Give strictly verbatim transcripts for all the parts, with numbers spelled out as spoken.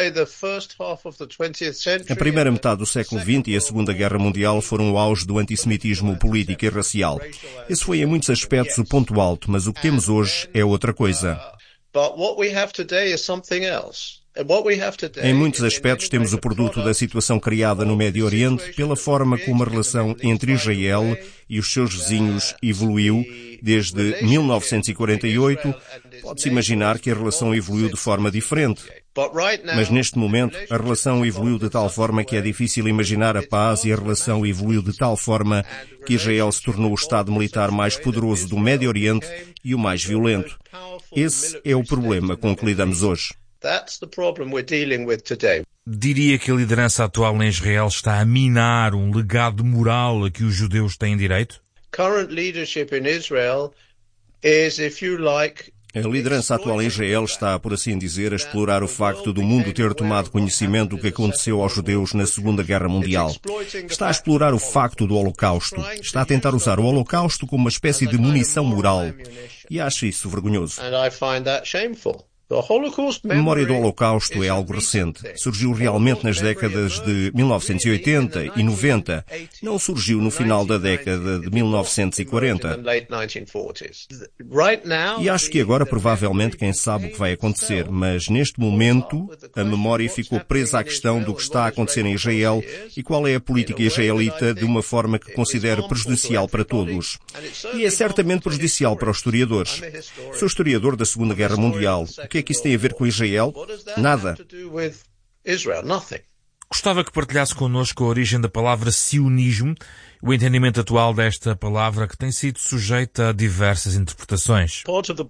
A primeira metade do século vinte e a Segunda Guerra Mundial foram o auge do antissemitismo político e racial. Esse foi em muitos aspectos o ponto alto, mas o que temos hoje é outra coisa. Em muitos aspectos temos o produto da situação criada no Médio Oriente pela forma como a relação entre Israel e os seus vizinhos evoluiu desde mil novecentos e quarenta e oito. Pode-se imaginar que a relação evoluiu de forma diferente. Mas neste momento a relação evoluiu de tal forma que é difícil imaginar a paz e a relação evoluiu de tal forma que Israel se tornou o Estado militar mais poderoso do Médio Oriente e o mais violento. Esse é o problema com que lidamos hoje. Diria que a liderança atual em Israel está a minar um legado moral a que os judeus têm direito? A liderança atual em Israel está, por assim dizer, a explorar o facto do mundo ter tomado conhecimento do que aconteceu aos judeus na Segunda Guerra Mundial. Está a explorar o facto do Holocausto. Está a tentar usar o Holocausto como uma espécie de munição moral. E acho isso vergonhoso. A memória do Holocausto é algo recente. Surgiu realmente nas décadas de mil novecentos e oitenta e noventa. Não surgiu no final da década de mil novecentos e quarenta. E acho que agora, provavelmente, quem sabe o que vai acontecer. Mas, neste momento, a memória ficou presa à questão do que está a acontecer em Israel e qual é a política israelita de uma forma que considero prejudicial para todos. E é certamente prejudicial para os historiadores. Sou historiador da Segunda Guerra Mundial. O que é que isso tem a ver com Israel? Nada. Gostava que partilhasse connosco a origem da palavra sionismo, o entendimento atual desta palavra que tem sido sujeita a diversas interpretações.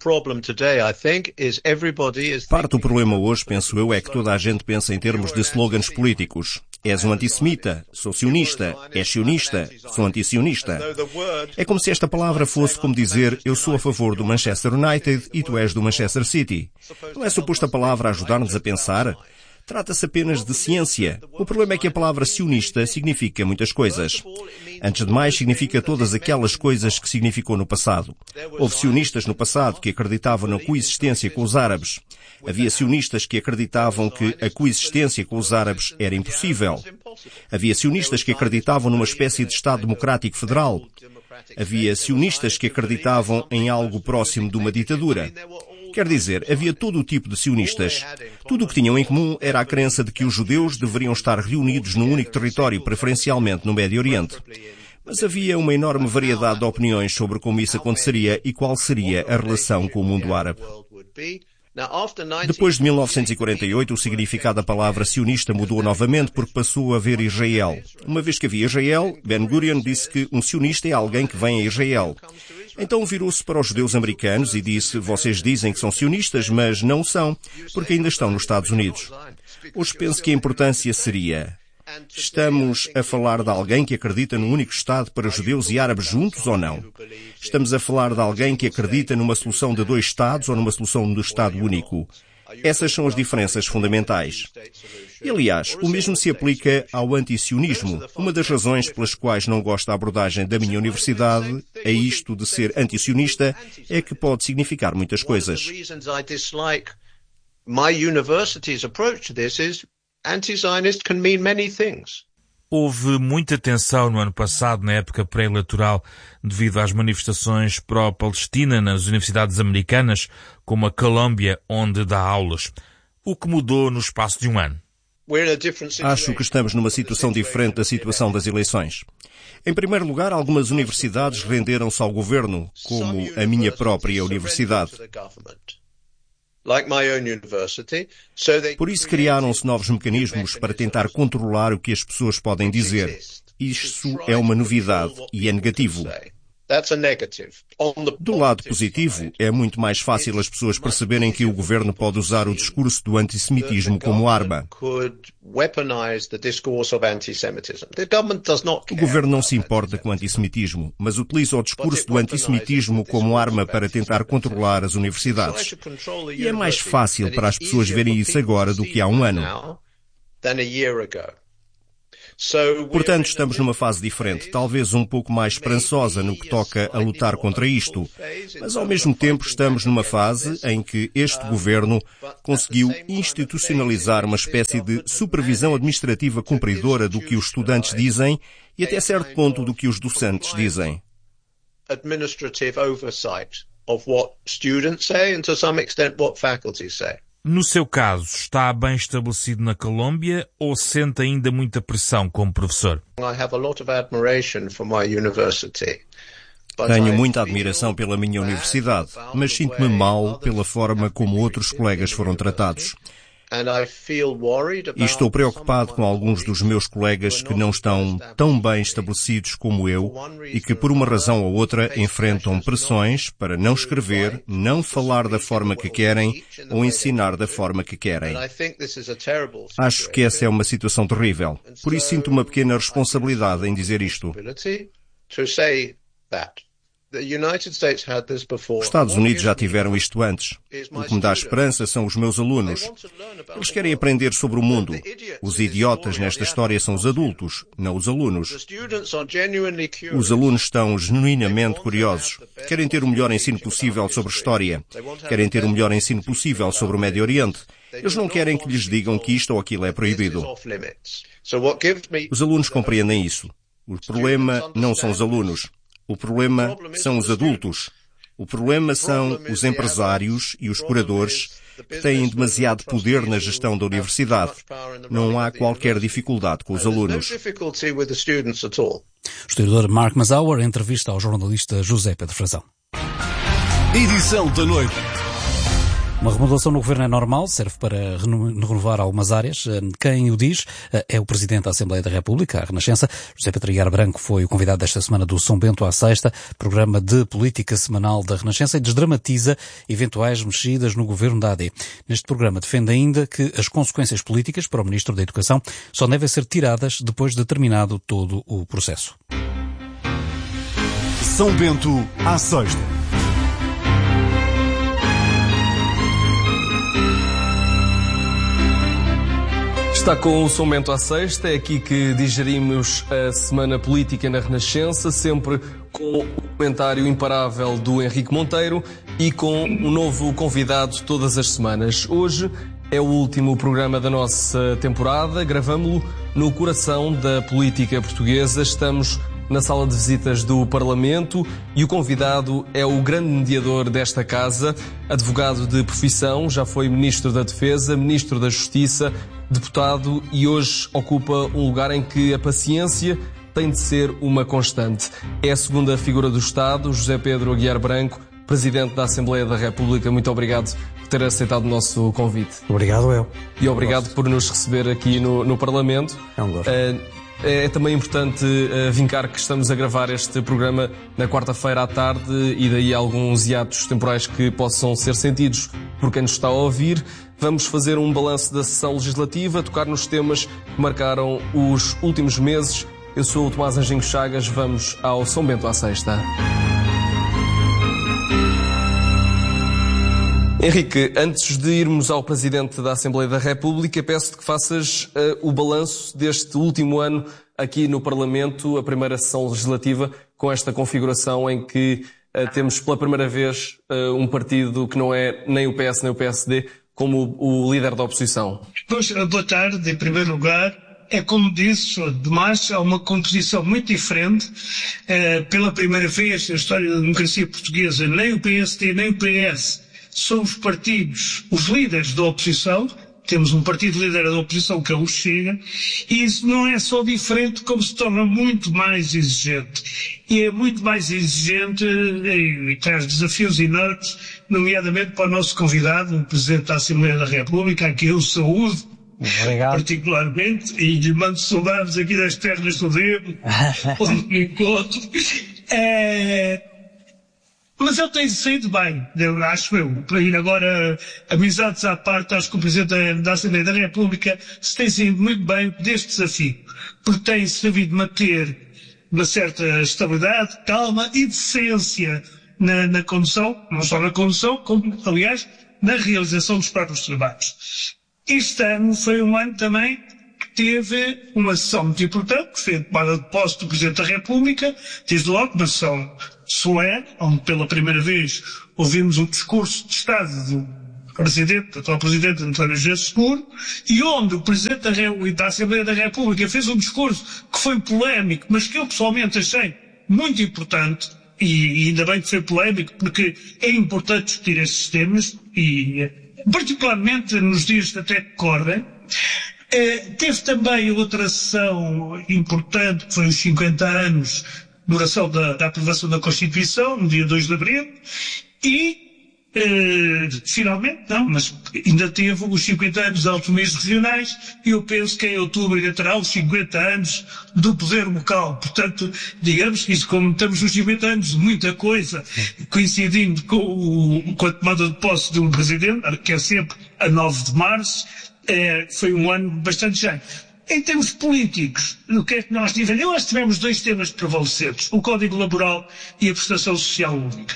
Parte do problema hoje, penso eu, é que toda a gente pensa em termos de slogans políticos. És um antissemita, sou sionista, és sionista, sou antissionista. É como se esta palavra fosse como dizer eu sou a favor do Manchester United e tu és do Manchester City. Não é suposto a palavra ajudar-nos a pensar? Trata-se apenas de ciência. O problema é que a palavra sionista significa muitas coisas. Antes de mais, significa todas aquelas coisas que significou no passado. Houve sionistas no passado que acreditavam na coexistência com os árabes. Havia sionistas que acreditavam que a coexistência com os árabes era impossível. Havia sionistas que acreditavam numa espécie de Estado Democrático Federal. Havia sionistas que acreditavam em algo próximo de uma ditadura. Quer dizer, havia todo o tipo de sionistas. Tudo o que tinham em comum era a crença de que os judeus deveriam estar reunidos num único território, preferencialmente no Médio Oriente. Mas havia uma enorme variedade de opiniões sobre como isso aconteceria e qual seria a relação com o mundo árabe. Depois de mil novecentos e quarenta e oito, o significado da palavra sionista mudou novamente porque passou a haver Israel. Uma vez que havia Israel, Ben-Gurion disse que um sionista é alguém que vem a Israel. Então virou-se para os judeus americanos e disse, vocês dizem que são sionistas, mas não são, porque ainda estão nos Estados Unidos. Hoje penso que a importância seria, estamos a falar de alguém que acredita num único Estado para judeus e árabes juntos ou não? Estamos a falar de alguém que acredita numa solução de dois Estados ou numa solução do Estado único? Essas são as diferenças fundamentais. E, aliás, o mesmo se aplica ao antisionismo. Uma das razões pelas quais não gosto da abordagem da minha universidade a isto de ser antisionista é que pode significar muitas coisas. Houve muita tensão no ano passado, na época pré-eleitoral, devido às manifestações pró-Palestina nas universidades americanas, como a Colômbia, onde dá aulas. O que mudou no espaço de um ano? Acho que estamos numa situação diferente da situação das eleições. Em primeiro lugar, algumas universidades renderam-se ao governo, como a minha própria universidade. Por isso criaram-se novos mecanismos para tentar controlar o que as pessoas podem dizer. Isso é uma novidade e é negativo. Do lado positivo, é muito mais fácil as pessoas perceberem que o governo pode usar o discurso do antissemitismo como arma. O governo não se importa com o antissemitismo, mas utiliza o discurso do antissemitismo como arma para tentar controlar as universidades. E é mais fácil para as pessoas verem isso agora do que há um ano. Portanto, estamos numa fase diferente, talvez um pouco mais esperançosa no que toca a lutar contra isto, mas ao mesmo tempo estamos numa fase em que este governo conseguiu institucionalizar uma espécie de supervisão administrativa cumpridora do que os estudantes dizem e até certo ponto do que os docentes dizem. Administrative oversight of what students say and to some extent what faculty say. No seu caso, está bem estabelecido na Colômbia ou sente ainda muita pressão como professor? Tenho muita admiração pela minha universidade, mas sinto-me mal pela forma como outros colegas foram tratados. E estou preocupado com alguns dos meus colegas que não estão tão bem estabelecidos como eu e que, por uma razão ou outra, enfrentam pressões para não escrever, não falar da forma que querem ou ensinar da forma que querem. Acho que essa é uma situação terrível. Por isso sinto uma pequena responsabilidade em dizer isto. Os Estados Unidos já tiveram isto antes. O que me dá esperança são os meus alunos. Eles querem aprender sobre o mundo. Os idiotas nesta história são os adultos, não os alunos. Os alunos estão genuinamente curiosos. Querem ter o melhor ensino possível sobre história. Querem ter o melhor ensino possível sobre o Médio Oriente. Eles não querem que lhes digam que isto ou aquilo é proibido. Os alunos compreendem isso. O problema não são os alunos. O problema são os adultos. O problema são os empresários e os curadores que têm demasiado poder na gestão da universidade. Não há qualquer dificuldade com os alunos. O historiador Mark Mazauer, entrevista ao jornalista José Pedro Frazão. Edição da noite. Uma remodelação no governo é normal, serve para renovar algumas áreas. Quem o diz é o Presidente da Assembleia da República, a Renascença. José Pedro Aguiar Branco foi o convidado desta semana do São Bento à Sexta, programa de política semanal da Renascença, e desdramatiza eventuais mexidas no governo da A D. Neste programa defende ainda que as consequências políticas para o Ministro da Educação só devem ser tiradas depois de terminado todo o processo. São Bento à Sexta. Está com o São Bento à Sexta, é aqui que digerimos a semana política na Renascença, sempre com o comentário imparável do Henrique Monteiro e com um novo convidado todas as semanas. Hoje é o último programa da nossa temporada, gravamo-lo no coração da política portuguesa. Estamos na sala de visitas do Parlamento e o convidado é o grande mediador desta casa, advogado de profissão, já foi Ministro da Defesa, Ministro da Justiça, deputado e hoje ocupa um lugar em que a paciência tem de ser uma constante. É a segunda figura do Estado, José Pedro Aguiar Branco, Presidente da Assembleia da República. Muito obrigado por ter aceitado o nosso convite. Obrigado eu. E obrigado por nos receber aqui no, no Parlamento. É um gosto. Uh, É também importante uh, vincar que estamos a gravar este programa na quarta-feira à tarde e daí alguns hiatos temporais que possam ser sentidos por quem nos está a ouvir. Vamos fazer um balanço da sessão legislativa, tocar nos temas que marcaram os últimos meses. Eu sou o Tomás Anjinho Chagas, vamos ao São Bento à Sexta. Henrique, antes de irmos ao Presidente da Assembleia da República, peço-te que faças uh, o balanço deste último ano aqui no Parlamento, a primeira sessão legislativa, com esta configuração em que uh, temos pela primeira vez uh, um partido que não é nem o P S nem o P S D como o, o líder da oposição. Pois, boa tarde, em primeiro lugar. É como disse, de março, há uma composição muito diferente. Uh, pela primeira vez na história da democracia portuguesa, nem o P S D nem o P S são os partidos, os líderes da oposição. Temos um partido líder da oposição que é o Chega, e isso não é só diferente, como se torna muito mais exigente. E é muito mais exigente e, e traz desafios enormes, nomeadamente para o nosso convidado, o Presidente da Assembleia da República, a quem eu saúdo, Obrigado. particularmente, e lhe mando saudades aqui das terras do Devo, onde me encontro. É... Mas ele tem saído bem, eu acho eu. Para ir agora, amizades à parte, acho que o Presidente da Assembleia da República se tem saído muito bem deste desafio, porque tem sabido manter uma certa estabilidade, calma e decência na, na condução, não só na condução, como, aliás, na realização dos próprios trabalhos. Este ano foi um ano também teve uma sessão muito importante, que foi a tomada de posse do Presidente da República, desde logo uma sessão solene, onde pela primeira vez ouvimos um discurso de Estado do Presidente, do atual Presidente António José Seguro, e onde o Presidente da, Re... da Assembleia da República fez um discurso que foi polémico, mas que eu pessoalmente achei muito importante, e ainda bem que foi polémico, porque é importante discutir esses temas, e particularmente nos dias que até correm. Eh, teve também outra sessão importante, que foi os cinquenta anos de duração da, da aprovação da Constituição, no dia dois de abril, e Uh, finalmente não, mas ainda teve os cinquenta anos de autonomias regionais e eu penso que em outubro ainda terá os cinquenta anos do poder local. Portanto, digamos que isso, como estamos nos cinquenta anos de muita coisa, coincidindo com, o, com a tomada de posse de um presidente, que é sempre a nove de março, eh, foi um ano bastante cheio. Em termos políticos, o que é que nós tivemos? Eu acho que tivemos dois temas prevalecentes, o Código Laboral e a Prestação Social Única.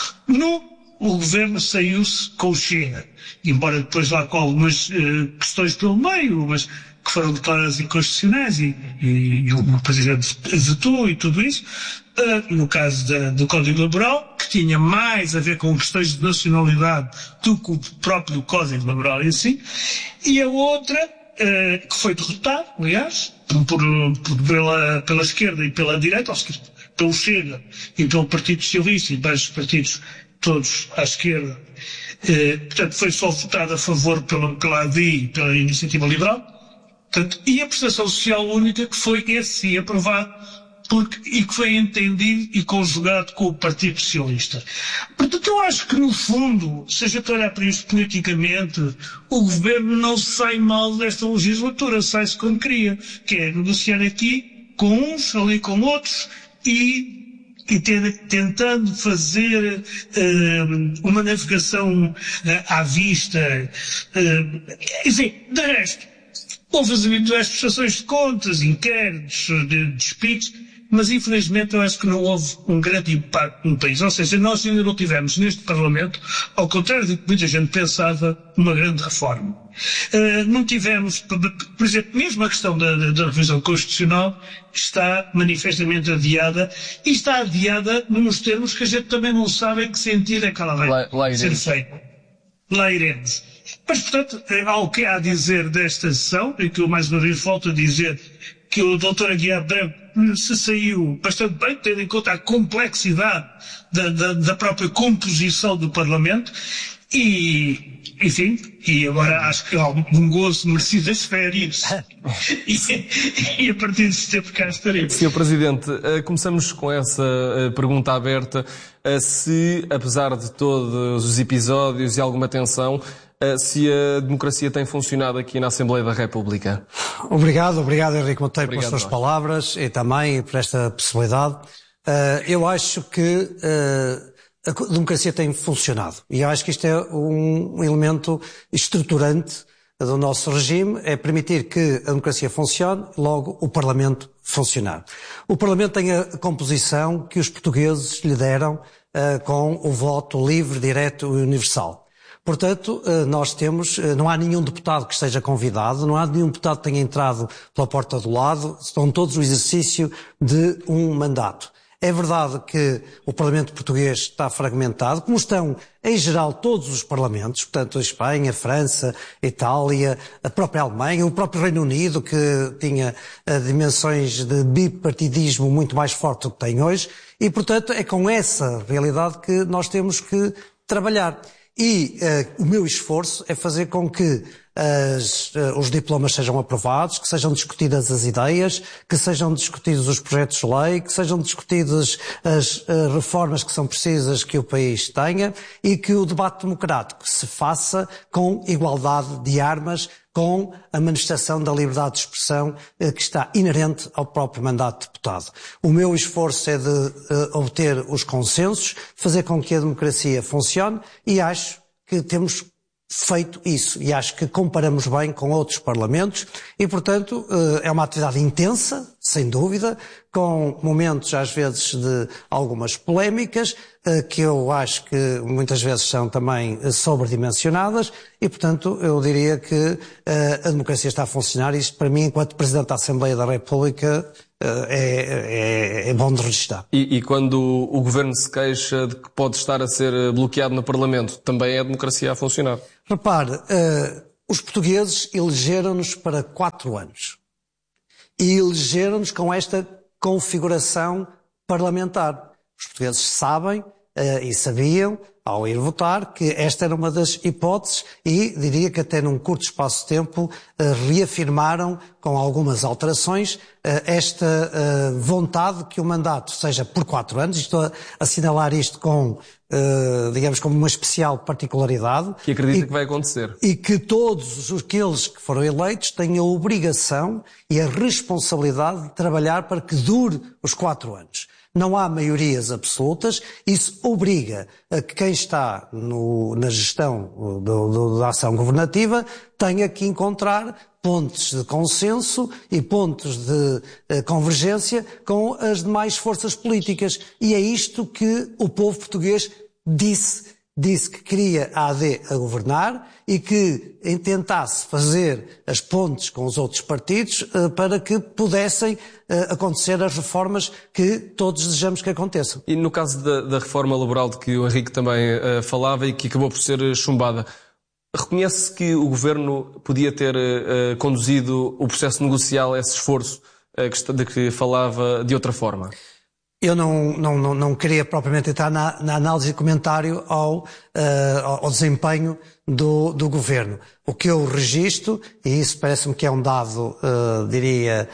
No O governo saiu-se com o Chega, embora depois lá com algumas uh, questões pelo meio, mas que foram declaradas inconstitucionais e, e, e o Presidente vetou e tudo isso. Uh, no caso da, do Código Laboral, que tinha mais a ver com questões de nacionalidade do que o próprio Código Laboral em si. E a outra, uh, que foi derrotada, aliás, por, por, pela, pela esquerda e pela direita, ou seja, pelo Chega e pelo Partido Socialista e vários partidos todos à esquerda, eh, portanto foi só votado a favor pela, pela A D I e pela Iniciativa Liberal, portanto, e a Prestação Social Única, que foi esse sim aprovado, porque, e que foi entendido e conjugado com o Partido Socialista. Portanto, eu acho que no fundo, se a gente olhar para isto politicamente, o Governo não sai mal desta legislatura, sai-se como queria, que é negociar aqui com uns, ali com outros, e e tentando fazer uh, uma navegação uh, à vista. Uh, enfim, de resto, houve as habituais prestações de contas, inquéritos, de despidos, mas infelizmente eu acho que não houve um grande impacto no país. Ou seja, nós ainda não tivemos neste Parlamento, ao contrário do que muita gente pensava, uma grande reforma. Uh, não tivemos, por exemplo, mesmo a questão da, da, da revisão constitucional está manifestamente adiada, e está adiada nos termos que a gente também não sabe em que sentido é que ela vai lá, lá ser feita. Lá iremos. Mas, portanto, há o que há a dizer desta sessão, e que eu mais uma vez volto a dizer que o doutor Aguiar Branco se saiu bastante bem, tendo em conta a complexidade da, da, da própria composição do Parlamento, e, enfim, e agora acho que há um gozo merecido das férias, e, e a partir desse tempo cá estaremos. senhor Presidente, começamos com essa pergunta aberta, se, apesar de todos os episódios e alguma tensão, se a democracia tem funcionado aqui na Assembleia da República. Obrigado, obrigado Henrique Monteiro obrigado, pelas suas nós. palavras e também por esta possibilidade. Uh, eu acho que uh, a democracia tem funcionado e eu acho que isto é um elemento estruturante do nosso regime, é permitir que a democracia funcione, logo o Parlamento funcionar. O Parlamento tem a composição que os portugueses lhe deram uh, com o voto livre, direto e universal. Portanto, nós temos, não há nenhum deputado que esteja convidado, não há nenhum deputado que tenha entrado pela porta do lado, estão todos no exercício de um mandato. É verdade que o Parlamento português está fragmentado, como estão, em geral, todos os parlamentos, portanto, a Espanha, a França, a Itália, a própria Alemanha, o próprio Reino Unido, que tinha uh, dimensões de bipartidismo muito mais forte do que tem hoje, e, portanto, é com essa realidade que nós temos que trabalhar. E uh, o meu esforço é fazer com que as, uh, os diplomas sejam aprovados, que sejam discutidas as ideias, que sejam discutidos os projetos de lei, que sejam discutidas as uh, reformas que são precisas que o país tenha e que o debate democrático se faça com igualdade de armas, com a manifestação da liberdade de expressão uh, que está inerente ao próprio mandato de deputado. O meu esforço é de uh, obter os consensos, fazer com que a democracia funcione e acho que temos feito isso e acho que comparamos bem com outros parlamentos e, portanto, é uma atividade intensa, sem dúvida, com momentos às vezes de algumas polémicas, que eu acho que muitas vezes são também sobredimensionadas e, portanto, eu diria que a democracia está a funcionar e isto, para mim, enquanto Presidente da Assembleia da República, é, é, é bom de registrar. E, e quando o Governo se queixa de que pode estar a ser bloqueado no Parlamento, também é a democracia a funcionar? Repare, uh, os portugueses elegeram-nos para quatro anos e elegeram-nos com esta configuração parlamentar. Os portugueses sabem uh, e sabiam, ao ir votar, que esta era uma das hipóteses e diria que até num curto espaço de tempo uh, reafirmaram, com algumas alterações, uh, esta uh, vontade que o mandato seja por quatro anos. Estou a assinalar isto com, uh, digamos, como uma especial particularidade. Que acredita e, que vai acontecer. E que todos aqueles que foram eleitos têm a obrigação e a responsabilidade de trabalhar para que dure os quatro anos. Não há maiorias absolutas, isso obriga a que quem está no, na gestão do, do, da ação governativa tenha que encontrar pontos de consenso e pontos de eh, convergência com as demais forças políticas. E é isto que o povo português disse. Disse que queria a A D a governar e que tentasse fazer as pontes com os outros partidos uh, para que pudessem uh, acontecer as reformas que todos desejamos que aconteçam. E no caso da, da reforma laboral de que o Henrique também uh, falava e que acabou por ser chumbada, reconhece que o Governo podia ter uh, conduzido o processo negocial, esse esforço uh, que, de que falava, de outra forma? Eu não, não, não, não queria propriamente entrar na, na análise e comentário ao, uh, ao desempenho do, do Governo. O que eu registro, e isso parece-me que é um dado, uh, diria,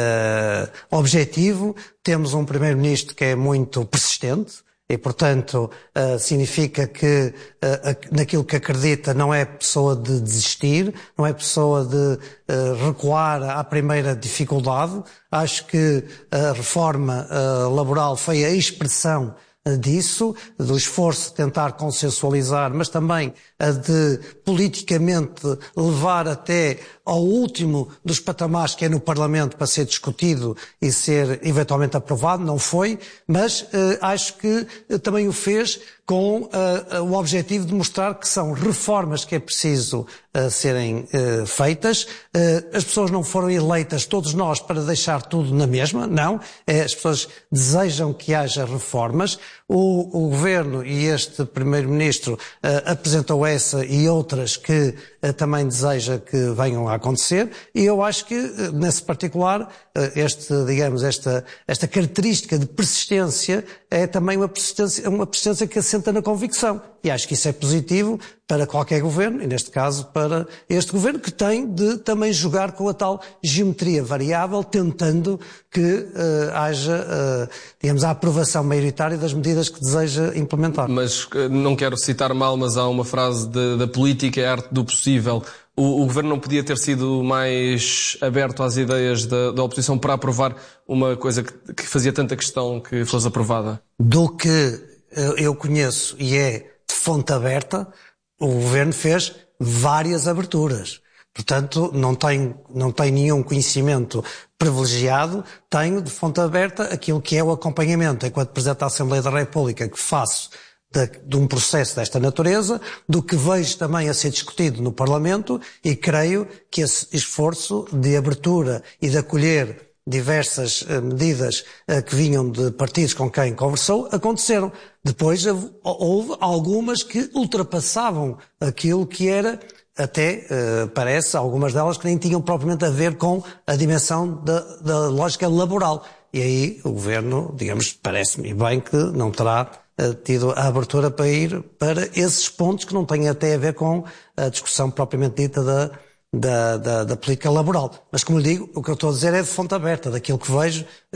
uh, objetivo, temos um Primeiro-Ministro que é muito persistente, e, portanto, uh, significa que uh, naquilo que acredita não é pessoa de desistir, não é pessoa de uh, recuar à primeira dificuldade. Acho que a reforma uh, laboral foi a expressão disso, do esforço de tentar consensualizar, mas também a de politicamente levar até ao último dos patamares que é no Parlamento para ser discutido e ser eventualmente aprovado. Não foi, mas eh, acho que eh, também o fez com uh, uh, o objetivo de mostrar que são reformas que é preciso uh, serem uh, feitas. Uh, as pessoas não foram eleitas, todos nós, para deixar tudo na mesma, não. É, as pessoas desejam que haja reformas. O, o Governo e este Primeiro-Ministro uh, apresentou essa e outras que uh, também deseja que venham a acontecer, e eu acho que, uh, nesse particular, uh, este, digamos, esta, esta característica de persistência é também uma persistência, uma persistência que assenta na convicção. E acho que isso é positivo para qualquer governo, e neste caso para este governo, que tem de também jogar com a tal geometria variável, tentando que uh, haja, uh, digamos, a aprovação maioritária das medidas que deseja implementar. Mas não quero citar mal, mas há uma frase da política, é a arte do possível. O, o governo não podia ter sido mais aberto às ideias da, da oposição para aprovar uma coisa que, que fazia tanta questão que fosse aprovada? Do que eu conheço e é de fonte aberta, o Governo fez várias aberturas. Portanto, não tenho, não tenho nenhum conhecimento privilegiado, tenho de fonte aberta aquilo que é o acompanhamento, enquanto Presidente da Assembleia da República, que faço de, de um processo desta natureza, do que vejo também a ser discutido no Parlamento, e creio que esse esforço de abertura e de acolher diversas uh, medidas uh, que vinham de partidos com quem conversou, aconteceram. Depois houve algumas que ultrapassavam aquilo que era, até uh, parece, algumas delas que nem tinham propriamente a ver com a dimensão da, da lógica laboral. E aí o Governo, digamos, parece-me bem que não terá uh, tido a abertura para ir para esses pontos que não têm até a ver com a discussão propriamente dita da Da, da, da política laboral. Mas, como lhe digo, o que eu estou a dizer é de fonte aberta, daquilo que vejo e,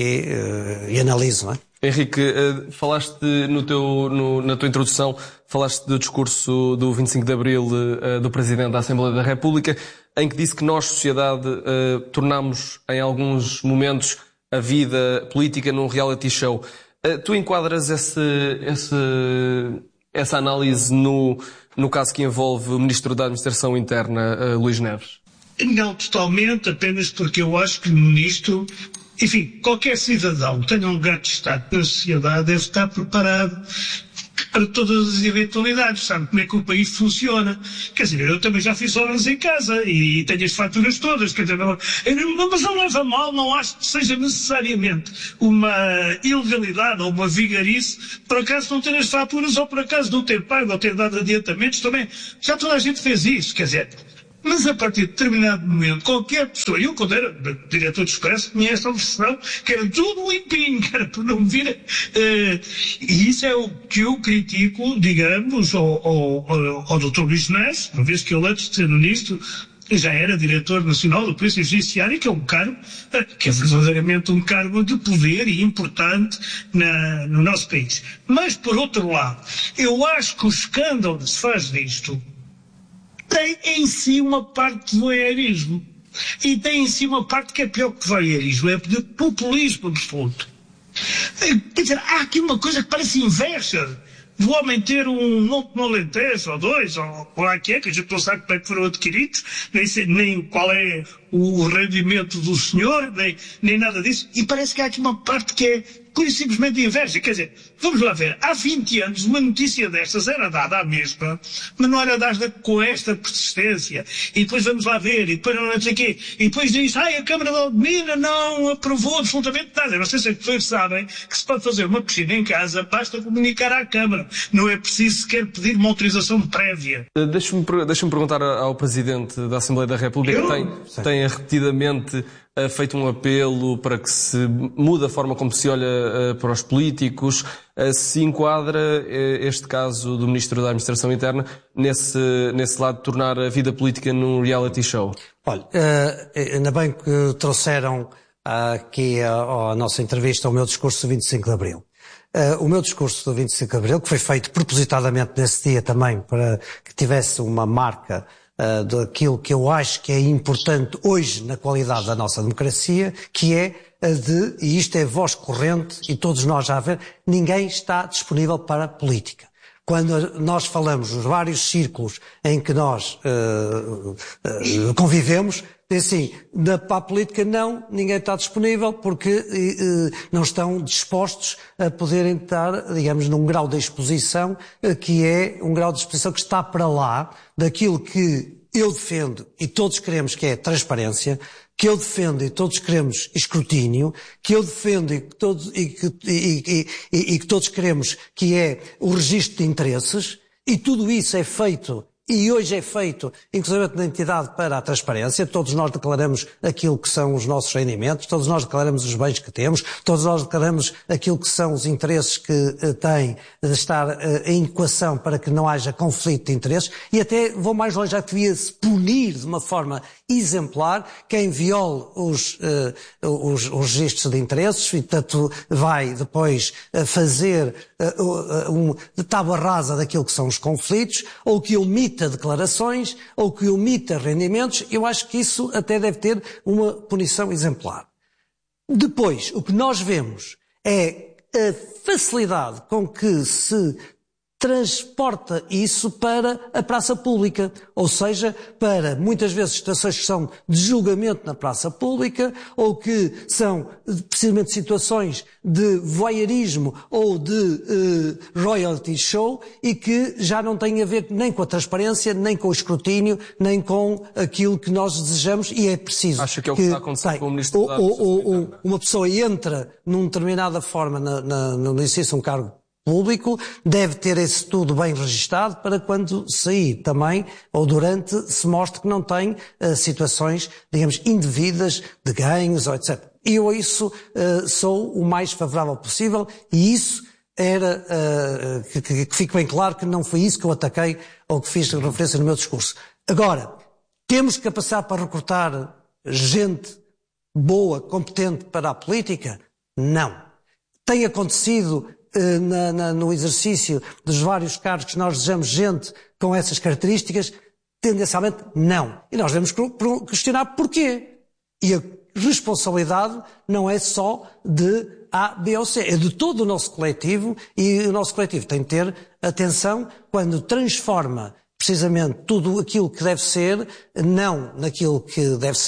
e, e analiso, não é? Henrique, falaste no teu, no, na tua introdução, falaste do discurso do vinte e cinco de Abril do Presidente da Assembleia da República, em que disse que nós, sociedade, tornámos em alguns momentos a vida política num reality show. Tu enquadras esse, esse, essa análise no, no caso que envolve o Ministro da Administração Interna, uh, Luís Neves? Não totalmente, apenas porque eu acho que o Ministro enfim, qualquer cidadão que tenha um lugar de Estado na sociedade deve estar preparado para todas as eventualidades, sabe como é que o país funciona. Quer dizer, eu também já fiz obras em casa e tenho as faturas todas, quer dizer, não, mas não leva mal, não acho que seja necessariamente uma ilegalidade ou uma vigarice por acaso não ter as faturas ou por acaso não ter pago ou ter dado adiantamentos também. Já toda a gente fez isso, quer dizer. Mas a partir de determinado momento, qualquer pessoa, eu quando era diretor de Expresso, tinha esta versão que era tudo limpinho, que era para não vir. Uh, e isso é o que eu critico, digamos, ao, ao, ao, ao doutor Luís Neves, uma vez que ele, antes de ser ministro, já era diretor nacional do Polícia Judiciária, que é um cargo, que é verdadeiramente um cargo de poder e importante na, no nosso país. Mas, por outro lado, eu acho que o escândalo que se faz disto tem em si uma parte de voyeurismo. E tem em si uma parte que é pior que voyeurismo, é de populismo absoluto. Quer dizer, há aqui uma coisa que parece inveja do homem ter um monte no Alentejo, ou dois, ou, ou lá que é, que a gente não sabe como é que foram adquiridos, nem, sei, nem qual é o rendimento do senhor, nem, nem nada disso. E parece que há aqui uma parte que é pura e simplesmente inveja. Quer dizer, vamos lá ver, há vinte anos uma notícia destas era dada à mesma, mas não era dada com esta persistência. E depois vamos lá ver, e depois não sei o quê. E depois diz, ai, a Câmara de Odmira não aprovou absolutamente nada. Eu não sei se as pessoas sabem que se pode fazer uma piscina em casa, basta comunicar à Câmara. Não é preciso sequer pedir uma autorização prévia. Deixa-me deixa-me perguntar ao Presidente da Assembleia da República, que tem, tem repetidamente uh, feito um apelo para que se mude a forma como se olha uh, para os políticos. Uh, se enquadra uh, este caso do Ministro da Administração Interna nesse, nesse lado de tornar a vida política num reality show? Olha, uh, ainda bem que trouxeram aqui a, a nossa entrevista ao meu discurso do vinte e cinco de Abril. Uh, o meu discurso do vinte e cinco de Abril, que foi feito propositadamente nesse dia também para que tivesse uma marca uh, daquilo que eu acho que é importante hoje na qualidade da nossa democracia, que é a de, e isto é voz corrente, e todos nós já a ver, ninguém está disponível para a política. Quando nós falamos nos vários círculos em que nós uh, uh, convivemos, assim, na, para a política não, ninguém está disponível porque uh, não estão dispostos a poderem estar, digamos, num grau de exposição uh, que é um grau de exposição que está para lá daquilo que eu defendo e todos queremos, que é transparência, que eu defendo e todos queremos escrutínio, que eu defendo e que todos, e que, e, e, e, e que todos queremos, que é o registro de interesses, e tudo isso é feito, e hoje é feito, inclusive na entidade para a transparência. Todos nós declaramos aquilo que são os nossos rendimentos, todos nós declaramos os bens que temos, todos nós declaramos aquilo que são os interesses que uh, têm de estar uh, em equação para que não haja conflito de interesses, e até vou mais longe, já que devia-se punir de uma forma exemplar quem viole os, uh, os, os registros de interesses e, portanto, vai depois uh, fazer uh, uh, um, de tábua rasa daquilo que são os conflitos, ou que omita declarações, ou que omita rendimentos. Eu acho que isso até deve ter uma punição exemplar. Depois, o que nós vemos é a facilidade com que se transporta isso para a praça pública, ou seja, para muitas vezes situações que são de julgamento na praça pública, ou que são precisamente situações de voyeurismo ou de uh, royalty show, e que já não têm a ver nem com a transparência, nem com o escrutínio, nem com aquilo que nós desejamos, e é preciso. Acha que é o que, que está a acontecer tem, com o Ministro ou, da ou, ou, ou uma pessoa entra numa determinada forma na, na, no exercício de um cargo público, deve ter esse tudo bem registado para quando sair também, ou durante, se mostre que não tem uh, situações, digamos, indevidas de ganhos, ou etcétera. E eu a isso uh, sou o mais favorável possível, e isso era, uh, que, que, que fique bem claro que não foi isso que eu ataquei ou que fiz referência no meu discurso. Agora, temos capacidade para recrutar gente boa, competente para a política? Não. Tem acontecido Na, na, no exercício dos vários cargos que nós desejamos gente com essas características? Tendencialmente não. E nós devemos questionar porquê. E a responsabilidade não é só de A, B ou C, é de todo o nosso coletivo, e o nosso coletivo tem de ter atenção quando transforma precisamente tudo aquilo que deve ser, não naquilo que deve ser,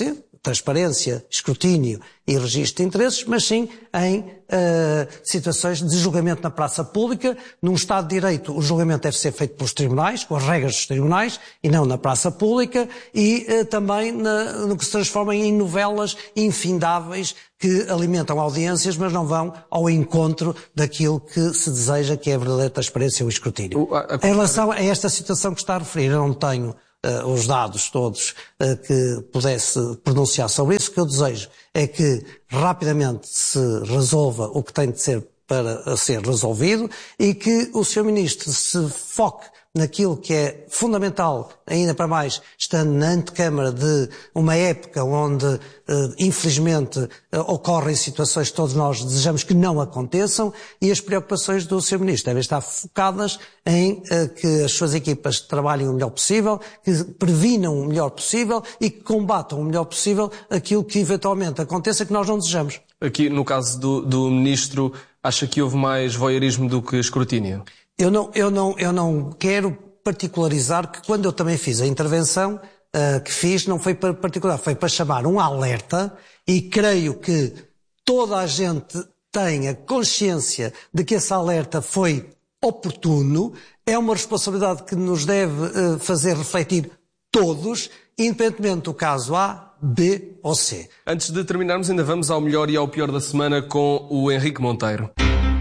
transparência, escrutínio e registro de interesses, mas sim em uh, situações de julgamento na praça pública. Num Estado de Direito, o julgamento deve ser feito pelos tribunais, com as regras dos tribunais, e não na praça pública, e uh, também na, no que se transforma em novelas infindáveis que alimentam audiências, mas não vão ao encontro daquilo que se deseja, que é a verdadeira transparência e o escrutínio. O, a, a... Em relação a esta situação que está a referir, eu não tenho Uh, os dados todos uh, que pudesse pronunciar sobre isso. O que eu desejo é que rapidamente se resolva o que tem de ser para ser resolvido e que o senhor Ministro se foque naquilo que é fundamental, ainda para mais, estando na antecâmara de uma época onde, uh, infelizmente, uh, ocorrem situações que todos nós desejamos que não aconteçam, e as preocupações do senhor Ministro devem estar focadas em uh, que as suas equipas trabalhem o melhor possível, que previnam o melhor possível e que combatam o melhor possível aquilo que eventualmente aconteça que nós não desejamos. Aqui, no caso do, do Ministro, acha que houve mais voyeurismo do que escrutínio? Eu não, eu não, eu não quero particularizar que quando eu também fiz a intervenção uh, que fiz, não foi para particular, foi para chamar um alerta, e creio que toda a gente tenha consciência de que esse alerta foi oportuno. É uma responsabilidade que nos deve uh, fazer refletir todos, independentemente do caso A, B ou C. Antes de terminarmos, ainda vamos ao melhor e ao pior da semana com o Henrique Monteiro.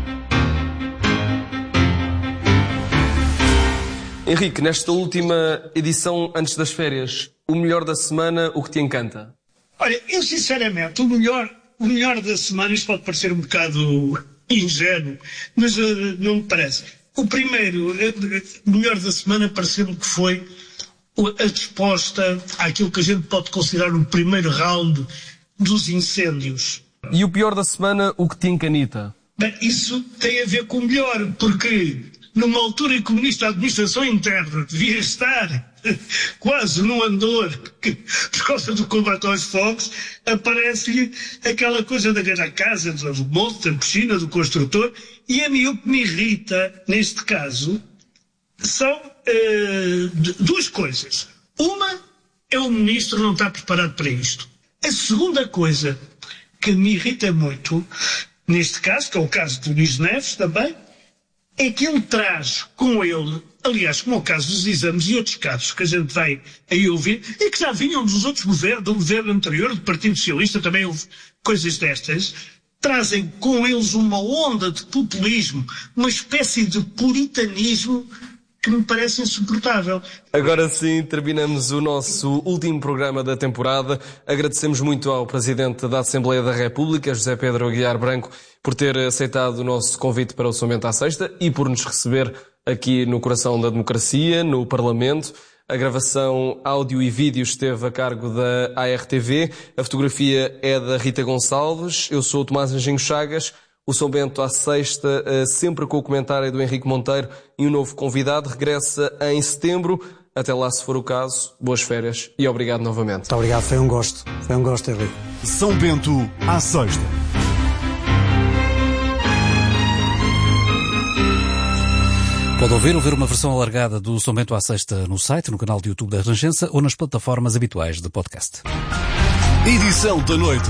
Henrique, nesta última edição antes das férias, o melhor da semana, o que te encanta? Olha, eu sinceramente, o melhor, o melhor da semana, isto pode parecer um bocado ingênuo, mas uh, não me parece. O primeiro, uh, o melhor da semana, pareceu-me que foi a resposta àquilo que a gente pode considerar o primeiro round dos incêndios. E o pior da semana, o que te encanita? Bem, isso tem a ver com o melhor, porque numa altura em que o Ministro da Administração Interna devia estar quase num andor por causa do combate aos fogos, aparece-lhe aquela coisa da guerra à casa, do monte, da piscina, do construtor, e a mim o que me irrita, neste caso, são uh, duas coisas. Uma é o Ministro não estar preparado para isto. A segunda coisa que me irrita muito, neste caso, que é o caso do Luís Neves também, é que ele traz com ele, aliás, como é o caso dos exames e outros casos que a gente vai aí ouvir, e que já vinham dos outros governos, do governo anterior, do Partido Socialista, também houve coisas destas, trazem com eles uma onda de populismo, uma espécie de puritanismo que me parece insuportável. Agora sim, terminamos o nosso último programa da temporada. Agradecemos muito ao Presidente da Assembleia da República, José Pedro Aguiar Branco, por ter aceitado o nosso convite para o São Bento à Sexta e por nos receber aqui no coração da democracia, no Parlamento. A gravação áudio e vídeo esteve a cargo da A R T V. A fotografia é da Rita Gonçalves. Eu sou o Tomás Anjinho Chagas. O São Bento à Sexta, sempre com o comentário do Henrique Monteiro e um novo convidado, regressa em setembro. Até lá, se for o caso, boas férias e obrigado novamente. Muito obrigado, foi um gosto. Foi um gosto, Henrique. São Bento à Sexta. Pode ouvir, ouvir uma versão alargada do São Bento à Sexta no site, no canal de YouTube da Renascença ou nas plataformas habituais de podcast. Edição da noite.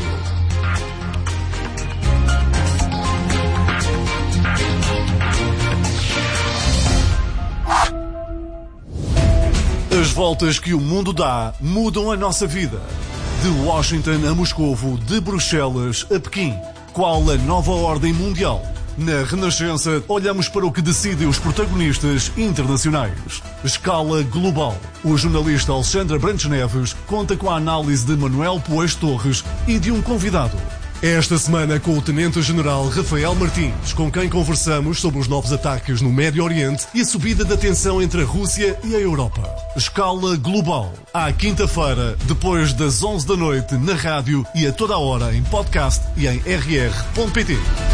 As voltas que o mundo dá mudam a nossa vida. De Washington a Moscovo, de Bruxelas a Pequim. Qual a nova ordem mundial? Na Renascença, olhamos para o que decidem os protagonistas internacionais. Escala global. O jornalista Alexandra Brantes Neves conta com a análise de Manuel Poes Torres e de um convidado. Esta semana com o Tenente-General Rafael Martins, com quem conversamos sobre os novos ataques no Médio Oriente e a subida da tensão entre a Rússia e a Europa. Escala global. À quinta-feira, depois das onze da noite, na rádio e a toda a hora em podcast e em r r ponto p t.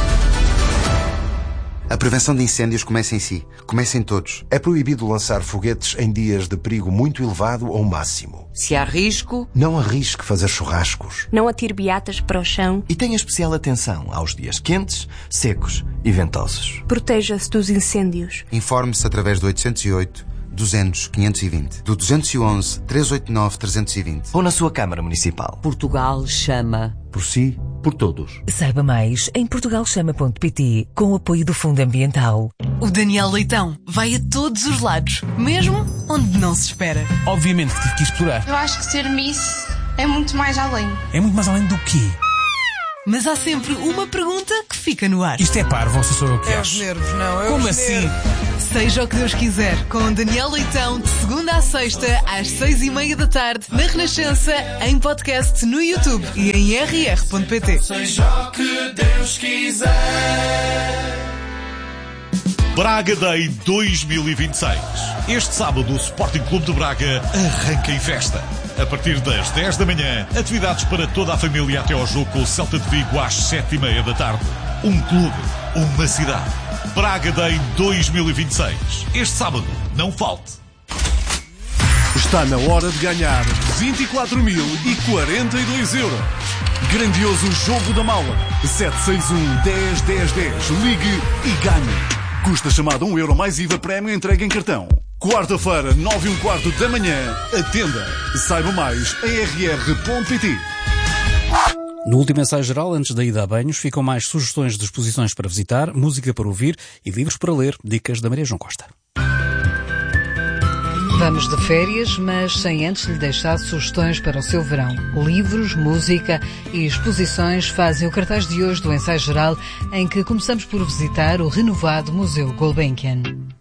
A prevenção de incêndios começa em si. Começa em todos. É proibido lançar foguetes em dias de perigo muito elevado ou máximo. Se há risco, não arrisque fazer churrascos. Não atire beatas para o chão. E tenha especial atenção aos dias quentes, secos e ventosos. Proteja-se dos incêndios. Informe-se através do oitocentos e oito, duzentos, quinhentos e vinte. Do duzentos e onze, trezentos e oitenta e nove, trezentos e vinte. Ou na sua Câmara Municipal. Portugal chama. Por si, por todos. Saiba mais em portugal chama ponto pt, com o apoio do Fundo Ambiental. O Daniel Leitão vai a todos os lados, mesmo onde não se espera. Obviamente que tive que explorar. Eu acho que ser Miss é muito mais além. É muito mais além do quê? Mas há sempre uma pergunta que fica no ar. Isto é parvo, ou se sou eu que é acho? Os nervos, não. É Como os assim? Nervos. Seja o que Deus quiser, com Daniel Leitão, de segunda à sexta, às seis e meia da tarde, na Renascença, em podcast no YouTube e em r r ponto p t. Seja o que Deus quiser. Braga Day dois mil e vinte e seis. Este sábado o Sporting Clube de Braga arranca em festa. A partir das dez da manhã, atividades para toda a família até ao jogo com o Celta de Vigo às sete e meia da tarde. Um clube, uma cidade. Braga Day dois mil e vinte e seis. Este sábado, não falte. Está na hora de ganhar vinte e quatro mil e quarenta e dois euros. Grandioso jogo da mala. sete seis um, dez, dez, dez. Ligue e ganhe. Custa chamada um euro mais I V A prémio entregue em cartão. Quarta-feira, nove e um quarto da manhã. Atenda. Saiba mais em r r ponto p t. No último ensaio geral, antes da ida a banhos, ficam mais sugestões de exposições para visitar, música para ouvir e livros para ler. Dicas da Maria João Costa. Vamos de férias, mas sem antes lhe deixar sugestões para o seu verão. Livros, música e exposições fazem o cartaz de hoje do ensaio geral, em que começamos por visitar o renovado Museu Gulbenkian.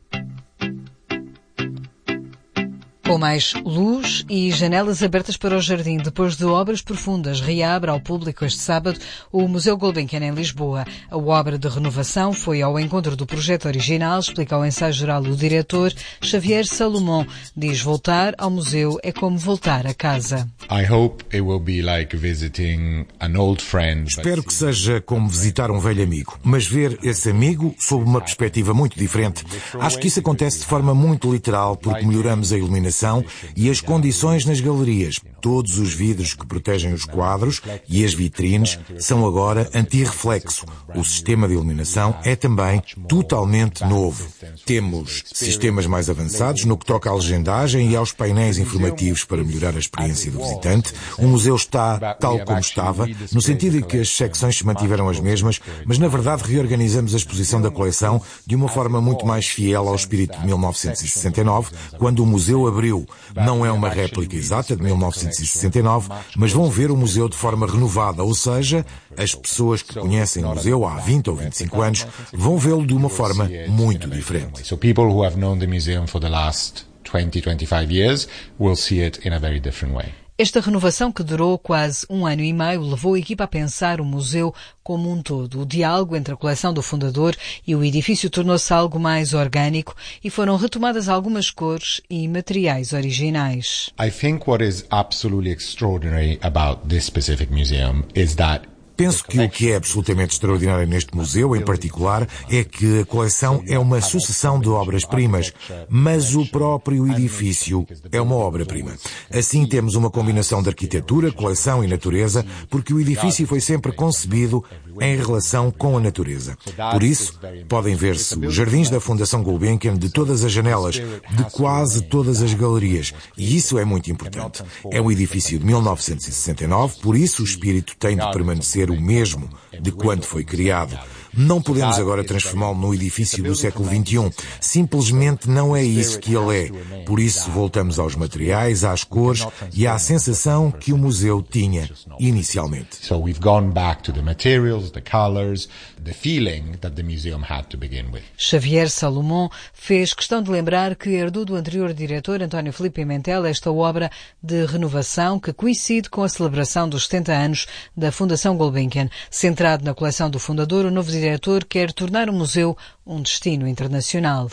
Com mais luz e janelas abertas para o jardim, depois de obras profundas, reabre ao público este sábado o Museu Gulbenkian em Lisboa. A obra de renovação foi ao encontro do projeto original, explica ao ensaio geral o diretor Xavier Salomão. Diz: voltar ao museu é como voltar a casa. I hope it will be like visiting an old friend. Espero que seja como visitar um velho amigo, mas ver esse amigo sob uma perspectiva muito diferente. Acho que isso acontece de forma muito literal, porque melhoramos a iluminação e as condições nas galerias. Todos os vidros que protegem os quadros e as vitrines são agora anti-reflexo. O sistema de iluminação é também totalmente novo. Temos sistemas mais avançados no que toca à legendagem e aos painéis informativos para melhorar a experiência do visitante. O museu está tal como estava, no sentido em que as secções se mantiveram as mesmas, mas na verdade reorganizamos a exposição da coleção de uma forma muito mais fiel ao espírito de mil novecentos e sessenta e nove, quando o museu abriu. Não é uma réplica exata de mil novecentos e sessenta e nove, mas vão ver o museu de forma renovada, ou seja, as pessoas que conhecem o museu há vinte ou vinte e cinco anos vão vê-lo de uma forma muito diferente. So people who have known the museum for the last twenty, twenty-five years will see it in a very different way. Esta renovação, que durou quase um ano e meio, levou a equipa a pensar o museu como um todo. O diálogo entre a coleção do fundador e o edifício tornou-se algo mais orgânico e foram retomadas algumas cores e materiais originais. I think what is absolutely extraordinary about this specific museum is that Penso que o que é absolutamente extraordinário neste museu, em particular, é que a coleção é uma sucessão de obras-primas, mas o próprio edifício é uma obra-prima. Assim temos uma combinação de arquitetura, coleção e natureza, porque o edifício foi sempre concebido em relação com a natureza. Por isso, podem ver-se os jardins da Fundação Gulbenkian de todas as janelas, de quase todas as galerias, e isso é muito importante. É um edifício de mil novecentos e sessenta e nove, por isso o espírito tem de permanecer o mesmo de quando foi criado. Não podemos agora transformá-lo num edifício do século vinte e um. Simplesmente não é isso que ele é. Por isso voltamos aos materiais, às cores e à sensação que o museu tinha inicialmente. So we've gone back to the materials, the colors, the feeling that the museum had to begin with. Xavier Salomão fez questão de lembrar que herdou do anterior diretor, António Filipe Pimentel, esta obra de renovação que coincide com a celebração dos setenta anos da Fundação Gulbenkian. Centrado na coleção do fundador, o novo diretor quer tornar o museu um destino internacional.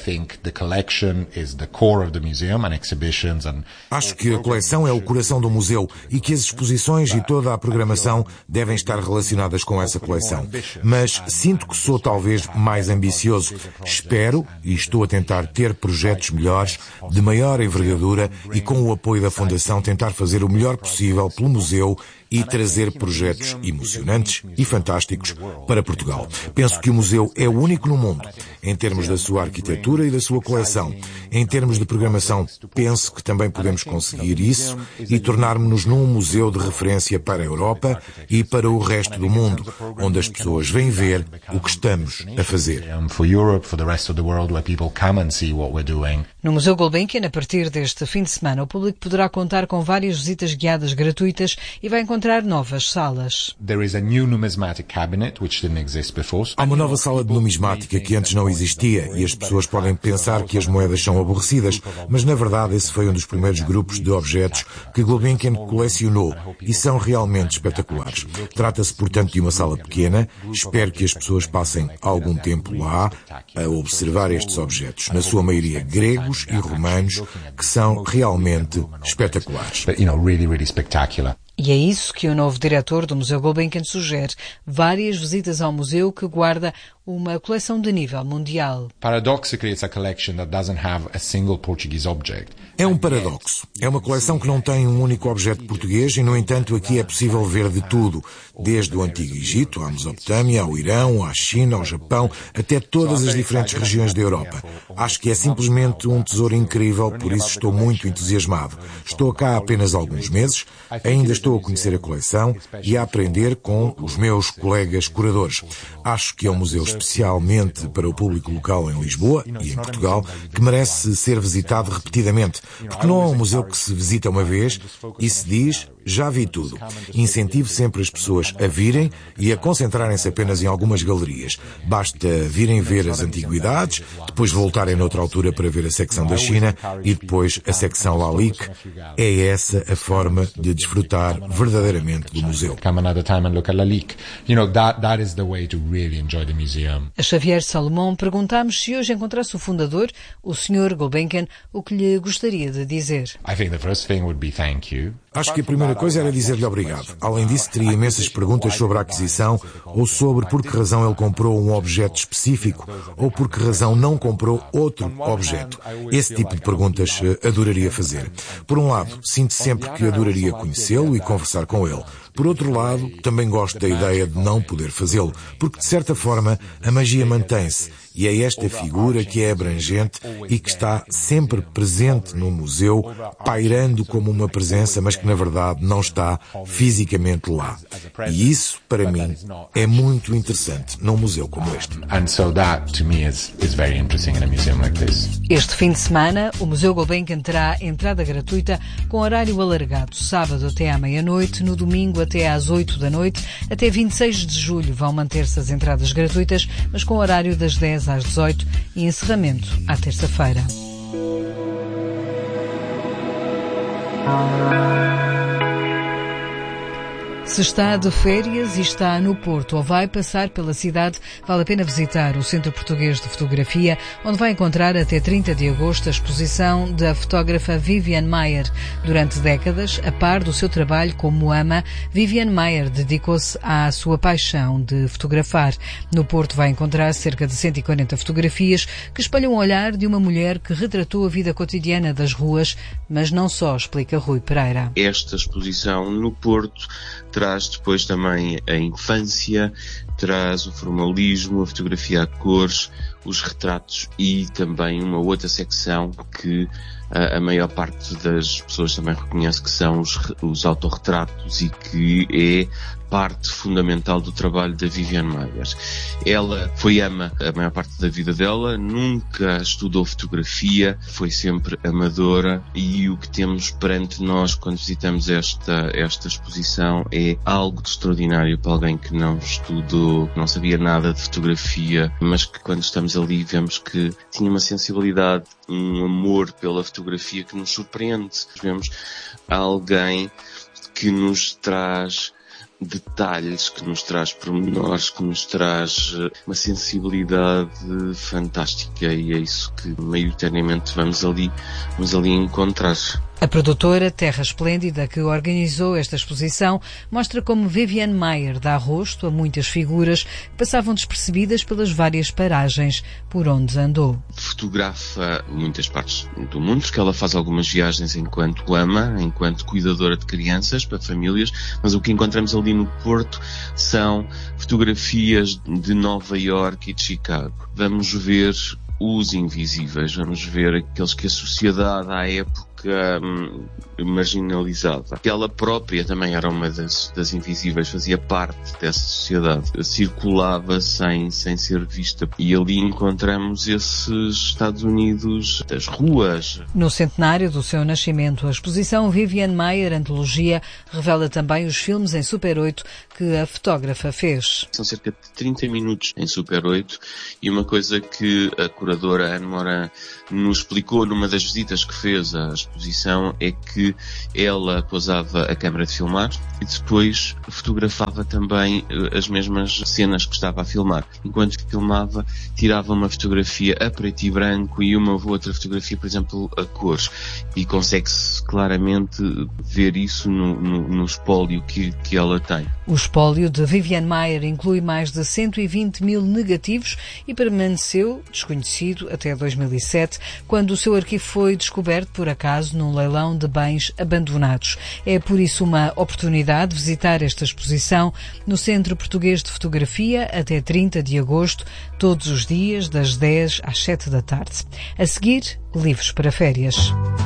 Acho que a coleção é o coração do museu e que as exposições e toda a programação devem estar relacionadas com essa coleção. Mas sinto que sou talvez mais ambicioso. Espero e estou a tentar ter projetos melhores, de maior envergadura e com o apoio da Fundação tentar fazer o melhor possível pelo museu e trazer projetos emocionantes e fantásticos para Portugal. Penso que o museu é o único no mundo, em termos da sua arquitetura e da sua coleção. Em termos de programação, penso que também podemos conseguir isso e tornar-nos num museu de referência para a Europa e para o resto do mundo, onde as pessoas vêm ver o que estamos a fazer. No Museu Gulbenkian, a partir deste fim de semana, o público poderá contar com várias visitas guiadas gratuitas e vai encontrar novas salas. Há uma nova sala de numismática que antes não existia e as pessoas podem pensar que as moedas são aborrecidas, mas na verdade esse foi um dos primeiros grupos de objetos que Gulbenkian colecionou e são realmente espetaculares. Trata-se, portanto, de uma sala pequena. Espero que as pessoas passem algum tempo lá a observar estes objetos, na sua maioria gregos e romanos, que são realmente espetaculares. E é isso que o novo diretor do Museu Gulbenkian sugere: várias visitas ao museu que guarda uma coleção de nível mundial. É um paradoxo. É uma coleção que não tem um único objeto português e, no entanto, aqui é possível ver de tudo, desde o Antigo Egito, à Mesopotâmia, ao Irão, à China, ao Japão, até todas as diferentes regiões da Europa. Acho que é simplesmente um tesouro incrível, por isso estou muito entusiasmado. Estou cá há apenas alguns meses, ainda estou a conhecer a coleção e a aprender com os meus colegas curadores. Acho que é um museu especialmente para o público local em Lisboa e em Portugal, que merece ser visitado repetidamente, porque não é um museu que se visita uma vez e se diz: já vi tudo. Incentivo sempre as pessoas a virem e a concentrarem-se apenas em algumas galerias. Basta virem ver as antiguidades, depois voltarem noutra altura para ver a secção da China e depois a secção Lalique. É essa a forma de desfrutar verdadeiramente do museu. A Xavier Salomão perguntámos se hoje encontrasse o fundador, o senhor Gulbenkian, o que lhe gostaria de dizer. Acho que a primeira coisa era dizer-lhe obrigado. Além disso, teria imensas perguntas sobre a aquisição ou sobre por que razão ele comprou um objeto específico ou por que razão não comprou outro objeto. Esse tipo de perguntas adoraria fazer. Por um lado, sinto sempre que adoraria conhecê-lo e conversar com ele. Por outro lado, também gosto da ideia de não poder fazê-lo, porque de certa forma a magia mantém-se e é esta figura que é abrangente e que está sempre presente no museu, pairando como uma presença, mas que na verdade não está fisicamente lá. E isso, para mim, é muito interessante num museu como este. Este fim de semana, o Museu Gulbenkian terá entrada gratuita com horário alargado, sábado até à meia-noite, no domingo até às oito da noite. Até vinte e seis de julho vão manter-se as entradas gratuitas, mas com horário das dez às dezoito e encerramento à terça-feira. Se está de férias e está no Porto ou vai passar pela cidade, vale a pena visitar o Centro Português de Fotografia, onde vai encontrar até trinta de agosto a exposição da fotógrafa Viviane Maier. Durante décadas, a par do seu trabalho como ama, Viviane Maier dedicou-se à sua paixão de fotografar. No Porto vai encontrar cerca de cento e quarenta fotografias que espalham o olhar de uma mulher que retratou a vida cotidiana das ruas, mas não só, explica Rui Pereira. Esta exposição no Porto traz depois também a infância, traz o formalismo, a fotografia a cores, os retratos e também uma outra secção que a, a maior parte das pessoas também reconhece que são os, os autorretratos e que é parte fundamental do trabalho da Viviane Maier. Ela foi ama a maior parte da vida dela, nunca estudou fotografia, foi sempre amadora e o que temos perante nós quando visitamos esta, esta exposição é algo de extraordinário para alguém que não estudou, que não sabia nada de fotografia, mas que quando estamos ali vemos que tinha uma sensibilidade, um amor pela fotografia que nos surpreende. Vemos alguém que nos traz detalhes, que nos traz pormenores, que nos traz uma sensibilidade fantástica e é isso que maioritariamente vamos ali, vamos ali encontrar. A produtora Terra Esplêndida, que organizou esta exposição, mostra como Viviane Maier dá rosto a muitas figuras que passavam despercebidas pelas várias paragens por onde andou. Fotografa muitas partes do mundo, porque ela faz algumas viagens enquanto ama, enquanto cuidadora de crianças para famílias, mas o que encontramos ali no Porto são fotografias de Nova Iorque e de Chicago. Vamos ver os invisíveis, vamos ver aqueles que a sociedade à época hum, marginalizava. Ela própria também era uma das, das invisíveis, fazia parte dessa sociedade, circulava sem, sem ser vista. E ali encontramos esses Estados Unidos das ruas. No centenário do seu nascimento, a exposição Viviane Maier Antologia revela também os filmes em Super oito que a fotógrafa fez. São cerca de trinta minutos em Super oito e uma coisa que a curadora Anne Morin nos explicou numa das visitas que fez à exposição é que ela pousava a câmara de filmar e depois fotografava também as mesmas cenas que estava a filmar. Enquanto filmava, tirava uma fotografia a preto e branco e uma outra fotografia, por exemplo, a cores. E consegue-se claramente ver isso no, no, no espólio que, que ela tem. O espólio de Viviane Maier inclui mais de cento e vinte mil negativos e permaneceu desconhecido até dois mil e sete, quando o seu arquivo foi descoberto por acaso num leilão de bens abandonados. É por isso uma oportunidade visitar esta exposição no Centro Português de Fotografia até trinta de agosto, todos os dias das dez às sete da tarde. A seguir, livros para férias.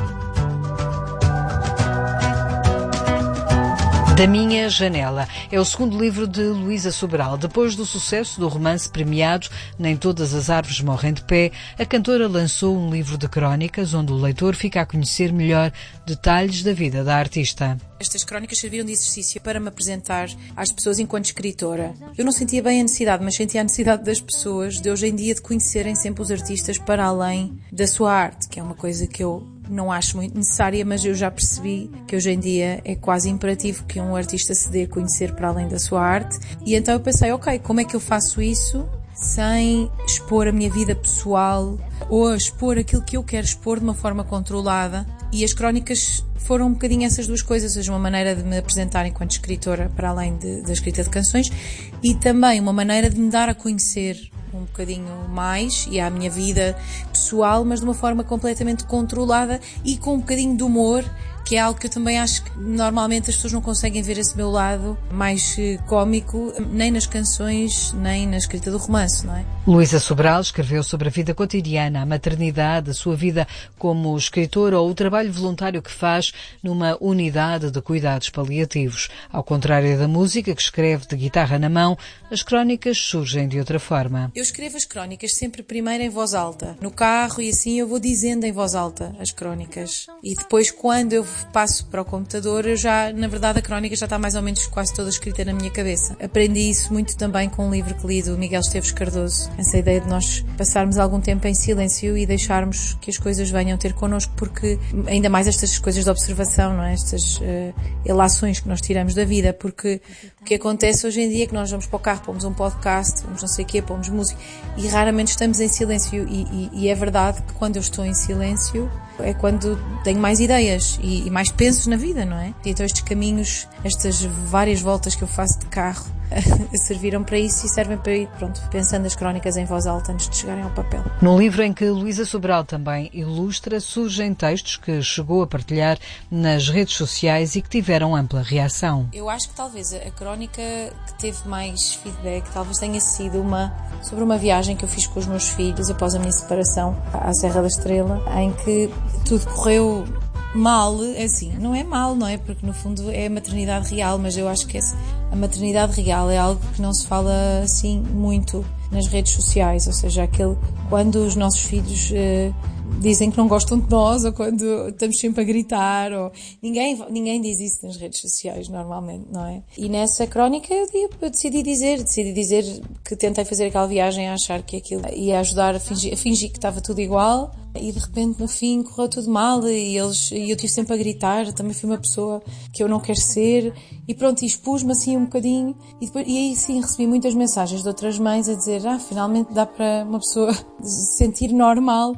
Da Minha Janela é o segundo livro de Luísa Sobral. Depois do sucesso do romance premiado Nem Todas as Árvores Morrem de Pé, a cantora lançou um livro de crónicas onde o leitor fica a conhecer melhor detalhes da vida da artista. Estas crónicas serviram de exercício para me apresentar às pessoas enquanto escritora. Eu não sentia bem a necessidade, mas sentia a necessidade das pessoas de hoje em dia de conhecerem sempre os artistas para além da sua arte, que é uma coisa que eu não acho muito necessária, mas eu já percebi que hoje em dia é quase imperativo que um artista se dê a conhecer para além da sua arte. E então eu pensei, ok, como é que eu faço isso sem expor a minha vida pessoal ou expor aquilo que eu quero expor de uma forma controlada? E as crónicas foram um bocadinho essas duas coisas, ou seja, uma maneira de me apresentar enquanto escritora para além de, da escrita de canções e também uma maneira de me dar a conhecer um bocadinho mais e à minha vida pessoal, mas de uma forma completamente controlada e com um bocadinho de humor, que é algo que eu também acho que normalmente as pessoas não conseguem ver esse meu lado mais cómico, nem nas canções, nem na escrita do romance, não é? Luísa Sobral escreveu sobre a vida cotidiana, a maternidade, a sua vida como escritora ou o trabalho voluntário que faz numa unidade de cuidados paliativos. Ao contrário da música, que escreve de guitarra na mão, as crónicas surgem de outra forma. Eu escrevo as crónicas sempre primeiro em voz alta, no carro, e assim eu vou dizendo em voz alta as crónicas. E depois, quando eu passo para o computador, eu já, na verdade, a crónica já está mais ou menos quase toda escrita na minha cabeça. Aprendi isso muito também com um livro que li do Miguel Esteves Cardoso. Essa ideia de nós passarmos algum tempo em silêncio e deixarmos que as coisas venham ter connosco, porque ainda mais estas coisas de observação, não é? Estas uh, elações que nós tiramos da vida, porque o que acontece hoje em dia é que nós vamos para o carro, pomos um podcast, vamos não sei o quê, pomos música e raramente estamos em silêncio e, e, e é verdade que quando eu estou em silêncio é quando tenho mais ideias e, e mais penso na vida, não é? Então estes caminhos, estas várias voltas que eu faço de carro serviram para isso e servem para ir, pronto, pensando as crónicas em voz alta antes de chegarem ao papel. Num livro em que Luísa Sobral também ilustra, surgem textos que chegou a partilhar nas redes sociais e que tiveram ampla reação. Eu acho que talvez a crónica que teve mais feedback talvez tenha sido uma sobre uma viagem que eu fiz com os meus filhos após a minha separação à Serra da Estrela, em que tudo correu mal, assim, não é mal, não é? Porque no fundo é a maternidade real, mas eu acho que esse, a maternidade real é algo que não se fala assim muito nas redes sociais, ou seja, aquele, quando os nossos filhos uh, dizem que não gostam de nós, ou quando estamos sempre a gritar, ou ninguém, ninguém diz isso nas redes sociais normalmente, não é? E nessa crónica eu, eu decidi dizer, decidi dizer que tentei fazer aquela viagem a achar que aquilo ia ajudar a fingir, a fingir que estava tudo igual. E de repente no fim correu tudo mal e, eles, e eu estive sempre a gritar, também fui uma pessoa que eu não quero ser e pronto, e expus-me assim um bocadinho e, depois, e aí sim recebi muitas mensagens de outras mães a dizer, ah, finalmente dá para uma pessoa se sentir normal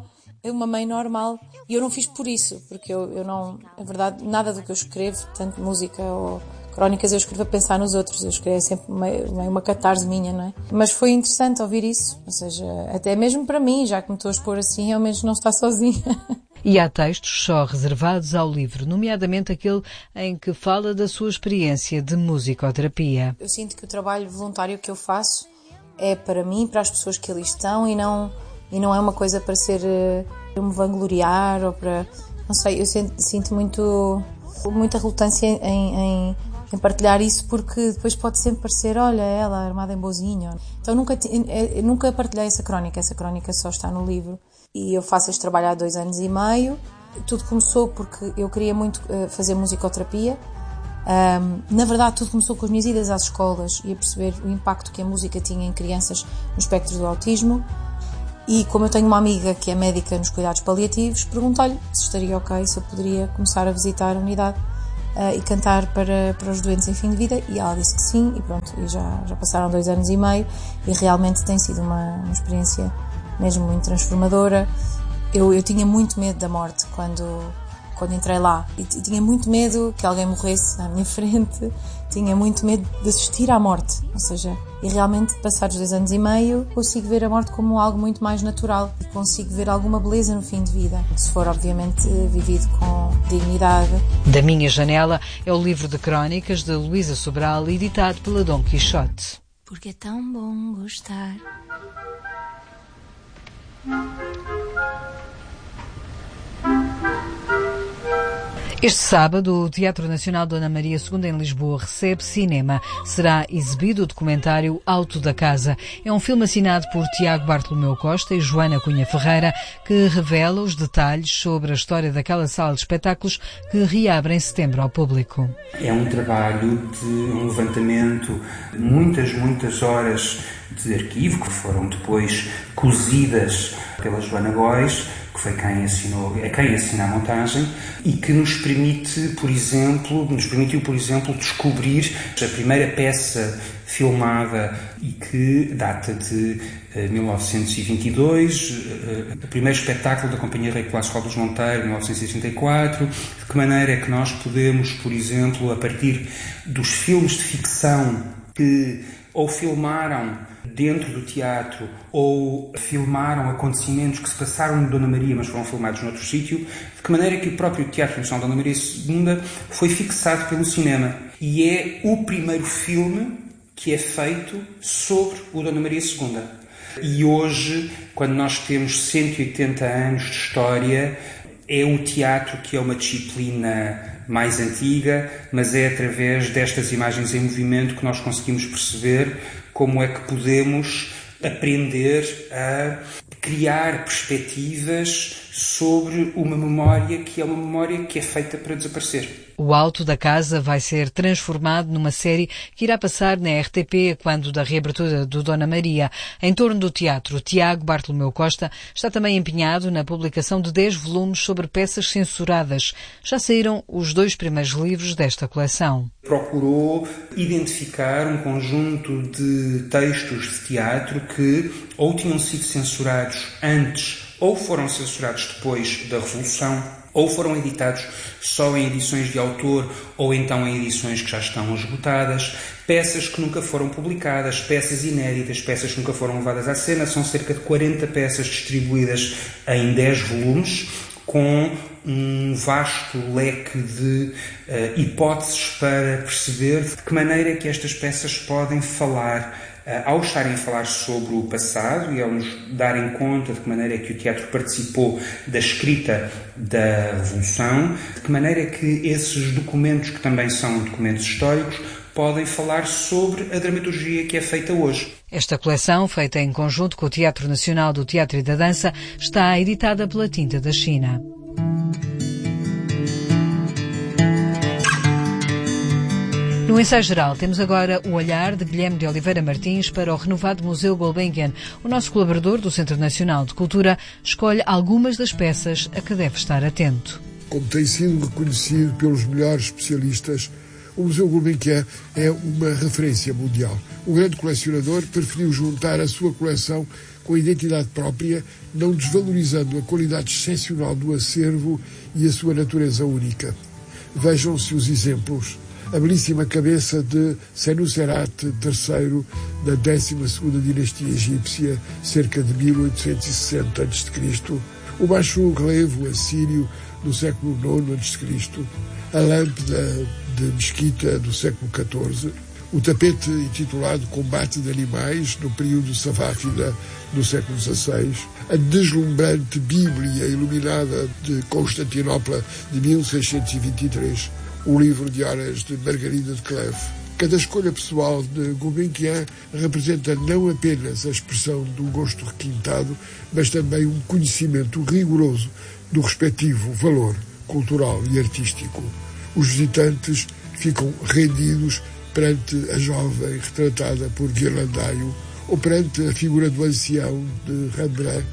uma mãe normal. E eu não fiz por isso, porque eu, eu não, na verdade, nada do que eu escrevo, tanto música ou crónicas, eu escrevo a pensar nos outros. Eu escrevo sempre meio, meio uma catarse minha, não é? Mas foi interessante ouvir isso. Ou seja, até mesmo para mim, já que me estou a expor assim, ao menos não está sozinha. E há textos só reservados ao livro, nomeadamente aquele em que fala da sua experiência de musicoterapia. Eu sinto que o trabalho voluntário que eu faço é para mim, para as pessoas que ali estão, e não, e não é uma coisa para ser, para me vangloriar ou para... Não sei, eu sinto, sinto muito, muita relutância em, em, em partilhar isso, porque depois pode sempre parecer, olha, ela armada em bozinho. Então nunca, eu nunca partilhei essa crónica, essa crónica só está no livro. E eu faço este trabalho há dois anos e meio. Tudo começou porque eu queria muito fazer musicoterapia. Um, na verdade, tudo começou com as minhas idas às escolas e a perceber o impacto que a música tinha em crianças no espectro do autismo. E como eu tenho uma amiga que é médica nos cuidados paliativos, perguntei-lhe se estaria ok, se eu poderia começar a visitar a unidade uh, e cantar para, para os doentes em fim de vida. E ela disse que sim, e pronto, e já, já passaram dois anos e meio e realmente tem sido uma, uma experiência mesmo muito transformadora. Eu, eu tinha muito medo da morte quando, quando entrei lá. E tinha muito medo que alguém morresse à minha frente. Tinha muito medo de assistir à morte. Ou seja, e realmente, passados dois anos e meio, consigo ver a morte como algo muito mais natural. E consigo ver alguma beleza no fim de vida. Se for, obviamente, vivido com dignidade. Da Minha Janela é o livro de crónicas de Luísa Sobral, editado pela Dom Quixote. Porque é tão bom gostar. Este sábado, o Teatro Nacional Dona Maria segunda em Lisboa recebe cinema. Será exibido o documentário Alto da Casa. É um filme assinado por Tiago Bartolomeu Costa e Joana Cunha Ferreira, que revela os detalhes sobre a história daquela sala de espetáculos que reabre em setembro ao público. É um trabalho de um levantamento, muitas, muitas horas de arquivo que foram depois cozidas pela Joana Góes, que foi quem assinou, é quem assina a montagem, e que nos permite, por exemplo, nos permitiu, por exemplo, descobrir a primeira peça filmada e que data de uh, mil novecentos e vinte e dois, uh, o primeiro espetáculo da Companhia Rei Clássico dos Monteiro, mil novecentos e sessenta e quatro, de que maneira é que nós podemos, por exemplo, a partir dos filmes de ficção que ou filmaram dentro do teatro ou filmaram acontecimentos que se passaram no Dona Maria, mas foram filmados noutro sítio, de que maneira que o próprio Teatro Nacional Dona Maria segunda foi fixado pelo cinema. E é o primeiro filme que é feito sobre o Dona Maria segunda. E hoje, quando nós temos cento e oitenta anos de história, é o teatro que é uma disciplina mais antiga, mas é através destas imagens em movimento que nós conseguimos perceber como é que podemos aprender a criar perspectivas sobre uma memória que é uma memória que é feita para desaparecer. O Alto da Casa vai ser transformado numa série que irá passar na R T P quando da reabertura do Dona Maria. Em torno do teatro, Tiago Bartolomeu Costa está também empenhado na publicação de dez volumes sobre peças censuradas. Já saíram os dois primeiros livros desta coleção. Procurou identificar um conjunto de textos de teatro que ou tinham sido censurados antes ou foram censurados depois da Revolução, ou foram editados só em edições de autor, ou então em edições que já estão esgotadas, peças que nunca foram publicadas, peças inéditas, peças que nunca foram levadas à cena. São cerca de quarenta peças distribuídas em dez volumes, com um vasto leque de uh, hipóteses para perceber de que maneira é que estas peças podem falar, uh, ao estarem a falar sobre o passado e ao nos darem conta de que maneira é que o teatro participou da escrita da Revolução, de que maneira é que esses documentos, que também são documentos históricos, podem falar sobre a dramaturgia que é feita hoje. Esta coleção, feita em conjunto com o Teatro Nacional do Teatro e da Dança, está editada pela Tinta da China. No ensaio geral, temos agora o olhar de Guilherme de Oliveira Martins para o renovado Museu Gulbenkian. O nosso colaborador do Centro Nacional de Cultura escolhe algumas das peças a que deve estar atento. Como tem sido reconhecido pelos melhores especialistas, o Museu Gulbenkian é uma referência mundial. O grande colecionador preferiu juntar a sua coleção com identidade própria, não desvalorizando a qualidade excepcional do acervo e a sua natureza única. Vejam-se os exemplos. A belíssima cabeça de Senusserate terceiro da décima segunda dinastia egípcia, cerca de mil oitocentos e sessenta antes de Cristo, o baixo relevo assírio do século nono antes de Cristo, a lâmpada de Mesquita do século catorze, o tapete intitulado Combate de Animais no período safávida do século dezasseis, a deslumbrante Bíblia iluminada de Constantinopla de mil seiscentos e vinte e três, o livro de horas de Margarida de Clèves. Cada escolha pessoal de Gulbenkian representa não apenas a expressão de um gosto requintado, mas também um conhecimento rigoroso do respectivo valor cultural e artístico. Os visitantes ficam rendidos perante a jovem retratada por Ghirlandaio ou perante a figura do ancião de Rembrandt,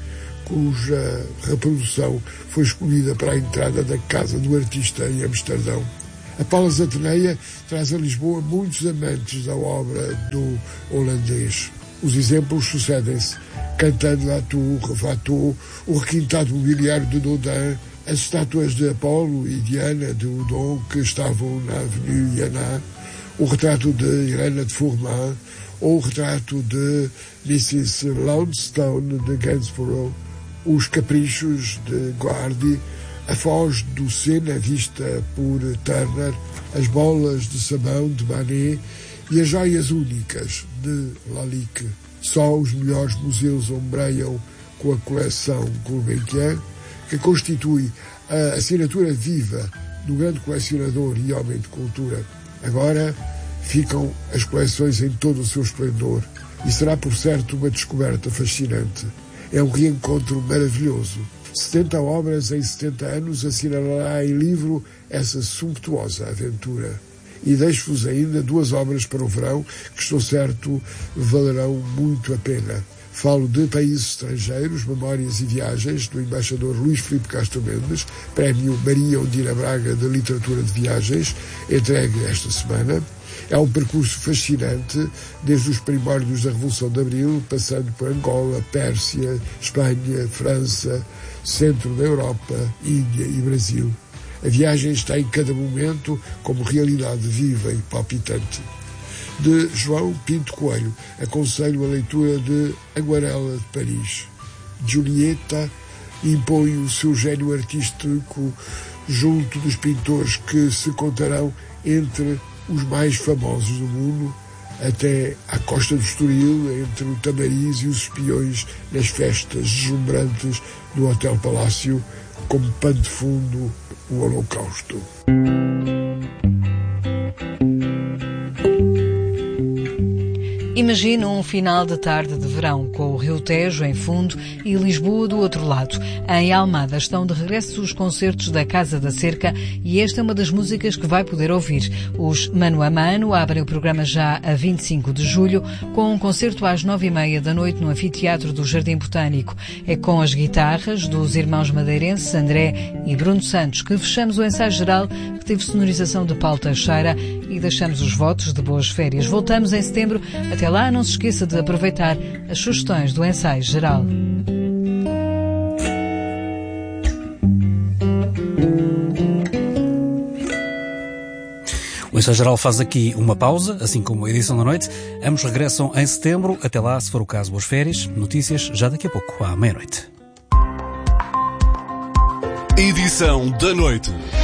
cuja reprodução foi escolhida para a entrada da casa do artista em Amsterdão. A Palas Ateneia traz a Lisboa muitos amantes da obra do holandês. Os exemplos sucedem-se: Cantan Latour, Watteau, o requintado mobiliário de Dodin, as estátuas de Apolo e Diana de Houdon que estavam na Avenue Yaná, o retrato de Helena de Fourman ou o retrato de missus Lounstone de Gainsborough, os caprichos de Guardi, a foz do Sena vista por Turner, as bolas de sabão de Manet e as joias únicas de Lalique. Só os melhores museus ombreiam com a coleção Gulbenkian, que constitui a assinatura viva do grande colecionador e homem de cultura. Agora ficam as coleções em todo o seu esplendor e será por certo uma descoberta fascinante. É um reencontro maravilhoso. setenta obras em setenta anos assinalará em livro essa sumptuosa aventura. E deixo-vos ainda duas obras para o verão que estou certo valerão muito a pena. Falo de Países Estrangeiros, Memórias e Viagens, do embaixador Luís Filipe Castro Mendes, Prémio Maria Ondina Braga de Literatura de Viagens, entregue esta semana. É um percurso fascinante, desde os primórdios da Revolução de Abril, passando por Angola, Pérsia, Espanha, França, centro da Europa, Índia e Brasil. A viagem está em cada momento como realidade viva e palpitante. De João Pinto Coelho, aconselho a leitura de Aguarela de Paris. Julieta impõe o seu gênio artístico junto dos pintores que se contarão entre os mais famosos do mundo, até à costa do Estoril, entre o Tamariz e os espiões nas festas deslumbrantes do Hotel Palácio, como pano de fundo o Holocausto. Imagina um final de tarde de verão, com o Rio Tejo em fundo e Lisboa do outro lado. Em Almada estão de regresso os concertos da Casa da Cerca e esta é uma das músicas que vai poder ouvir. Os Mano a Mano abrem o programa já a vinte e cinco de julho, com um concerto às nove e meia da noite no Anfiteatro do Jardim Botânico. É com as guitarras dos irmãos madeirenses André e Bruno Santos que fechamos o ensaio geral, que teve sonorização de Paulo Teixeira, e deixamos os votos de boas férias. Voltamos em setembro. Até lá, não se esqueça de aproveitar as sugestões do ensaio geral. O Ensaio Geral faz aqui uma pausa, assim como a edição da noite. Ambos regressam em setembro. Até lá, se for o caso, boas férias. Notícias já daqui a pouco, à meia-noite. Edição da noite.